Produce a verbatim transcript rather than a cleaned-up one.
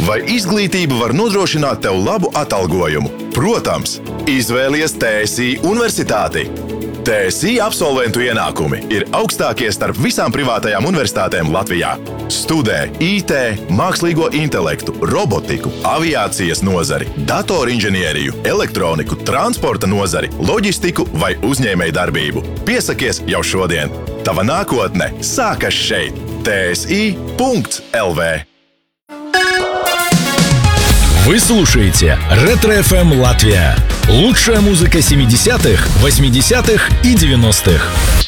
Vai izglītība var nodrošināt tev labu atalgojumu? Protams, izvēlies T S I universitāti. T S I absolventu ienākumi ir augstākie starp visām privātajām universitātēm Latvijā. Studē I T, mākslīgo intelektu, robotiku, aviācijas nozari, datorinženieriju, elektroniku, transporta nozari, loģistiku vai uzņēmējdarbību. Piesakies jau šodien! Tava nākotne sākas šeit! T S I punkts L V. Вы слушаете Ретро-эф эм Латвия. Лучшая музыка семидесятых, восьмидесятых и девяностых.